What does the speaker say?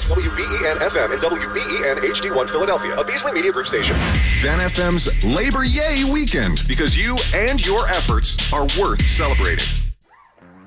WBEN FM and WBEN HD1 Philadelphia, a Beasley Media Group station. Van FM's Labor Yay Weekend. Because you and your efforts are worth celebrating.